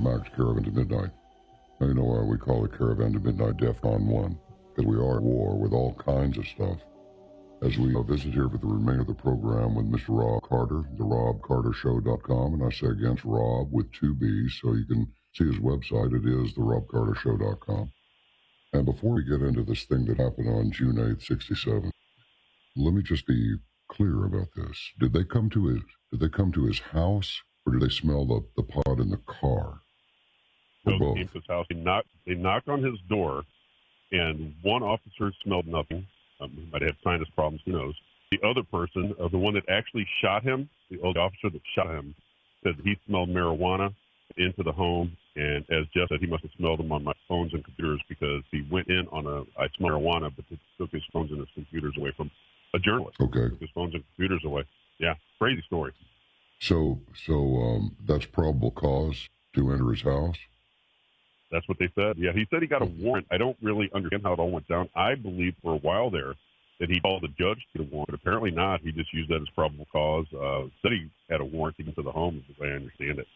Max Caravan to Midnight. Now, you know why we call it Caravan to Midnight DEFCON 1, because we are at war with all kinds of stuff. As we visit here for the remainder of the program with Mr. Rob Carter, the RobCarterShow.com, and I say again, it's Rob with 2 B's, so you can see his website. It is therobcartershow.com. And before we get into this thing that happened on June 8th, 67, let me just be clear about this. Did they come to his house, or did they smell the pot in the car? Or So both? they came to his house. They knocked on his door, and one officer smelled nothing. He might have sinus problems, who knows. The other person, the one that actually shot him, the officer that shot him, said that he smelled marijuana into the home. And as Jeff said, he must have smelled them on my phones and computers because he went in on I smell marijuana, but they took his phones and his computers away from a journalist. Okay. Took his phones and computers away. Yeah, crazy story. So that's probable cause to enter his house? That's what they said. Yeah, he said he got a warrant. I don't really understand how it all went down. I believe for a while there that he called the judge to get a warrant, but apparently not. He just used that as probable cause. Said he had a warrant to get to the home, is the way I understand it.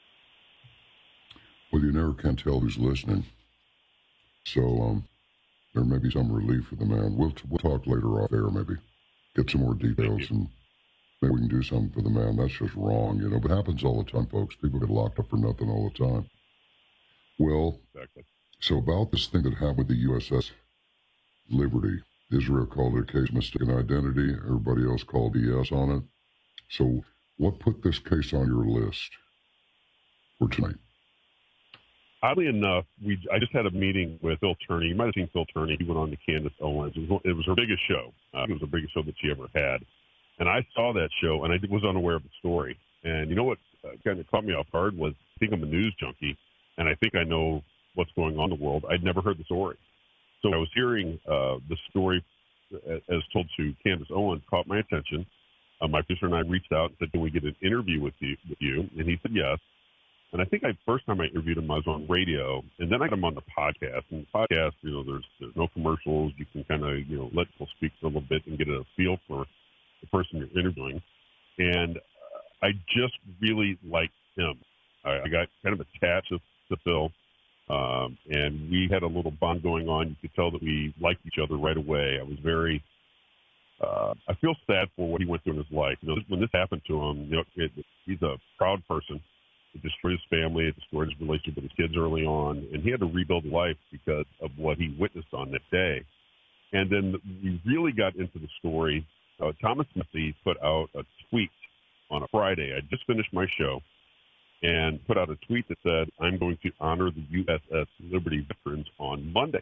Well, you never can tell who's listening. So there may be some relief for the man. We'll talk later off air, maybe. Get some more details, and maybe we can do something for the man. That's just wrong, you know. But it happens all the time, folks. People get locked up for nothing all the time. Well, Exactly. So about this thing that happened with the USS Liberty, Israel called it a case of mistaken identity. Everybody else called BS on it. So what put this case on your list for tonight? Oddly enough, I just had a meeting with Phil Turney. You might have seen Phil Turney. He went on to Candace Owens. It was her biggest show. It was the biggest show that she ever had. And I saw that show, and I was unaware of the story. And you know what kind of caught me off guard was, I think I'm a news junkie, and I think I know what's going on in the world. I'd never heard the story. So I was hearing the story as told to Candace Owens caught my attention. My producer and I reached out and said, can we get an interview with you? And he said yes. And I think first time I interviewed him, I was on radio, and then I got him on the podcast. And the podcast, there's no commercials. You can kind of, let people speak for a little bit and get a feel for the person you're interviewing. And I just really liked him. I got kind of attached to Phil, and we had a little bond going on. You could tell that we liked each other right away. I was very, I feel sad for what he went through in his life. When this happened to him, he's a proud person. It destroyed his family. It destroyed his relationship with his kids early on, and he had to rebuild life because of what he witnessed on that day. And then we really got into the story. Thomas Messi put out a tweet on a Friday. I just finished my show and put out a tweet that said, I'm going to honor the USS Liberty veterans on Monday.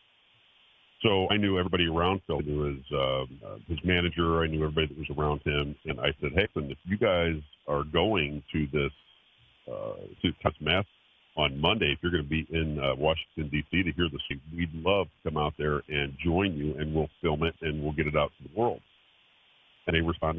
So I knew everybody around Phil. I knew his manager. I knew everybody that was around him. And I said, hey, listen, if you guys are going to this, to Thomas Mass on Monday, if you're going to be in Washington, D.C. to hear this, we'd love to come out there and join you, and we'll film it, and we'll get it out to the world. And they responded